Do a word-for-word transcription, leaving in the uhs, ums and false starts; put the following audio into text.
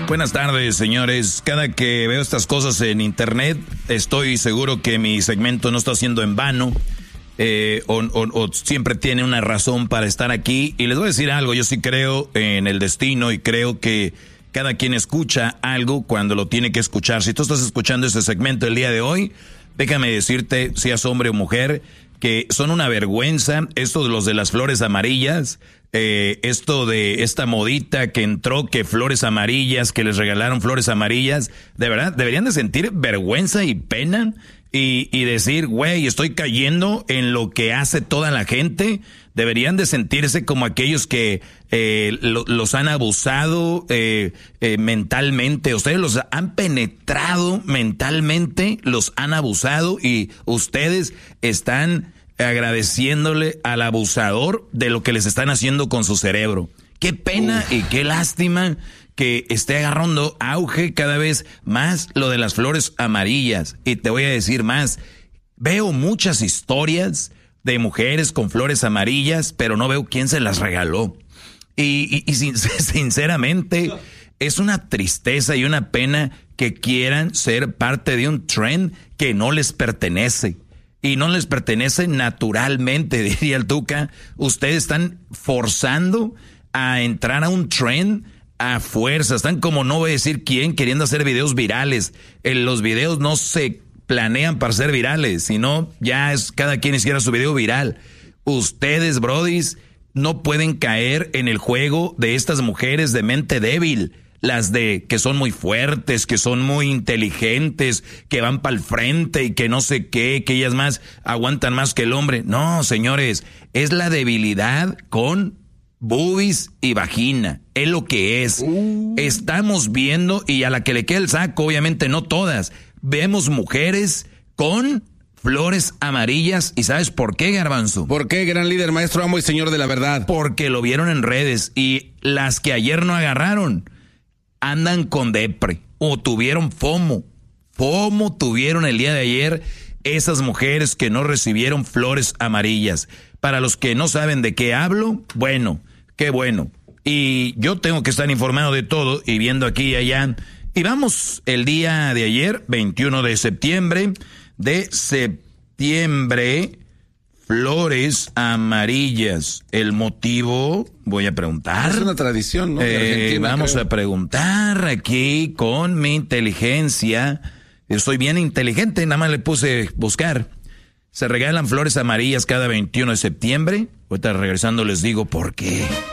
Buenas tardes, señores. Cada que veo estas cosas en internet, estoy seguro que mi segmento no está siendo en vano. Eh, o, o, o siempre tiene una razón para estar aquí. Y les voy a decir algo, yo sí creo en el destino y creo que cada quien escucha algo cuando lo tiene que escuchar. Si tú estás escuchando este segmento el día de hoy, déjame decirte, seas hombre o mujer, que son una vergüenza esto de los de las flores amarillas, eh, esto de esta modita que entró, que flores amarillas, que les regalaron flores amarillas. De verdad, deberían de sentir vergüenza y pena. Y, y decir, güey, estoy cayendo en lo que hace toda la gente. Deberían de sentirse como aquellos que eh, lo, los han abusado eh, eh, mentalmente. Ustedes los han penetrado mentalmente, los han abusado y ustedes están agradeciéndole al abusador de lo que les están haciendo con su cerebro. Qué pena Uf. y qué lástima que esté agarrando auge cada vez más lo de las flores amarillas. Y te voy a decir más, veo muchas historias de mujeres con flores amarillas, pero no veo quién se las regaló. Y, y, y sin, sinceramente, es una tristeza y una pena que quieran ser parte de un trend que no les pertenece. Y no les pertenece naturalmente, diría el Tuca. Ustedes están forzando a entrar a un trend a fuerza, están como no voy a decir quién, queriendo hacer videos virales. En los videos no se planean para ser virales, sino ya es cada quien hiciera su video viral. Ustedes, brodis, no pueden caer en el juego de estas mujeres de mente débil, las de que son muy fuertes, que son muy inteligentes, que van para el frente y que no sé qué, que ellas más aguantan más que el hombre. No, señores, es la debilidad con boobies y vagina, es lo que es. Uh. Estamos viendo, y a la que le queda el saco, obviamente no todas, vemos mujeres con flores amarillas. ¿Y sabes por qué, Garbanzo? ¿Por qué, gran líder, maestro, amo y señor de la verdad? Porque lo vieron en redes, y las que ayer no agarraron andan con depre, o tuvieron FOMO. FOMO tuvieron el día de ayer esas mujeres que no recibieron flores amarillas. Para los que no saben de qué hablo, bueno, qué bueno. Y yo tengo que estar informado de todo y viendo aquí y allá. Y vamos, el día de ayer, veintiuno de septiembre, de septiembre, flores amarillas. El motivo, voy a preguntar. Es una tradición, ¿no? Eh, vamos creo. a preguntar aquí con mi inteligencia. Soy bien inteligente, nada más le puse buscar. Se regalan flores amarillas cada veintiuno de septiembre. Ahorita regresando les digo por qué.